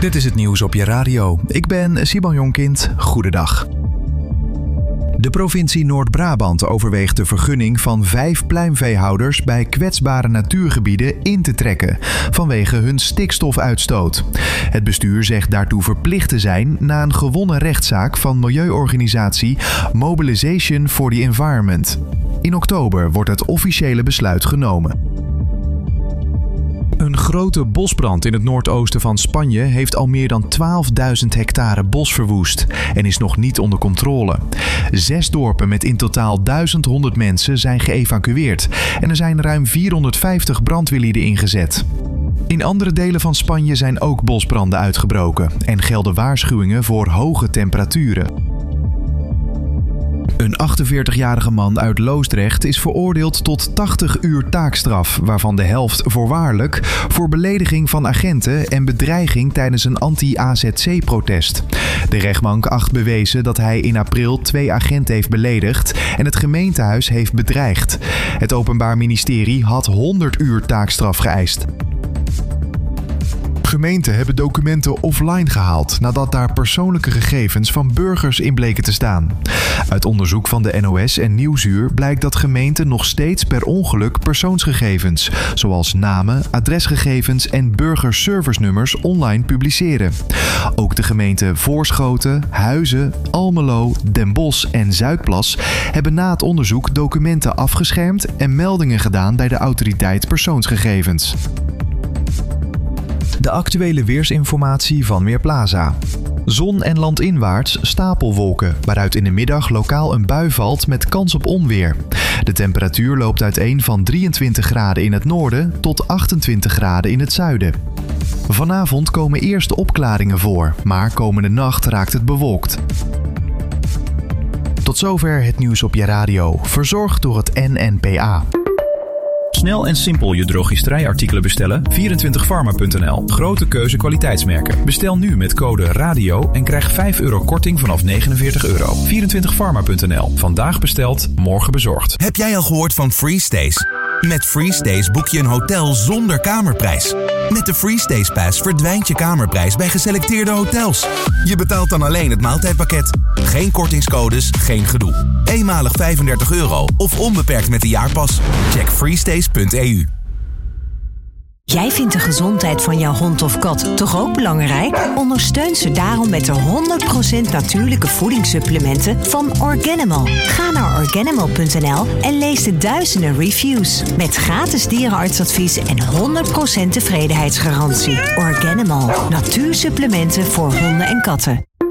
Dit is het nieuws op je radio. Ik ben Simon Jonkind. Goedendag. De provincie Noord-Brabant overweegt de vergunning van 5 pluimveehouders bij kwetsbare natuurgebieden in te trekken vanwege hun stikstofuitstoot. Het bestuur zegt daartoe verplicht te zijn na een gewonnen rechtszaak van milieuorganisatie Mobilization for the Environment. In oktober wordt het officiële besluit genomen. Een grote bosbrand in het noordoosten van Spanje heeft al meer dan 12.000 hectare bos verwoest en is nog niet onder controle. 6 dorpen met in totaal 1100 mensen zijn geëvacueerd en er zijn ruim 450 brandweerlieden ingezet. In andere delen van Spanje zijn ook bosbranden uitgebroken en gelden waarschuwingen voor hoge temperaturen. Een 48-jarige man uit Loosdrecht is veroordeeld tot 80 uur taakstraf, waarvan de helft voorwaardelijk, voor belediging van agenten en bedreiging tijdens een anti-AZC-protest. De rechtbank acht bewezen dat hij in april 2 agenten heeft beledigd en het gemeentehuis heeft bedreigd. Het Openbaar Ministerie had 100 uur taakstraf geëist. Gemeenten hebben documenten offline gehaald nadat daar persoonlijke gegevens van burgers in bleken te staan. Uit onderzoek van de NOS en Nieuwsuur blijkt dat gemeenten nog steeds per ongeluk persoonsgegevens, zoals namen, adresgegevens en burgerservicenummers online publiceren. Ook de gemeenten Voorschoten, Huizen, Almelo, Den Bosch en Zuidplas hebben na het onderzoek documenten afgeschermd en meldingen gedaan bij de autoriteit persoonsgegevens. De actuele weersinformatie van Weerplaza. Zon en landinwaarts stapelwolken, waaruit in de middag lokaal een bui valt met kans op onweer. De temperatuur loopt uiteen van 23 graden in het noorden tot 28 graden in het zuiden. Vanavond komen eerst opklaringen voor, maar komende nacht raakt het bewolkt. Tot zover het nieuws op je radio, verzorgd door het NNPA. Snel en simpel je drogisterijartikelen bestellen? 24pharma.nl. Grote keuze kwaliteitsmerken. Bestel nu met code RADIO en krijg €5 korting vanaf €49. 24pharma.nl. Vandaag besteld, morgen bezorgd. Heb jij al gehoord van FreeStays? Met FreeStays boek je een hotel zonder kamerprijs. Met de FreeStays Pass verdwijnt je kamerprijs bij geselecteerde hotels. Je betaalt dan alleen het maaltijdpakket. Geen kortingscodes, geen gedoe. Eenmalig €35 of onbeperkt met de jaarpas. Check freestays.eu. Jij vindt de gezondheid van jouw hond of kat toch ook belangrijk? Ondersteun ze daarom met de 100% natuurlijke voedingssupplementen van Organimal. Ga naar Organimal.nl en lees de duizenden reviews. Met gratis dierenartsadvies en 100% tevredenheidsgarantie. Organimal. Natuursupplementen voor honden en katten.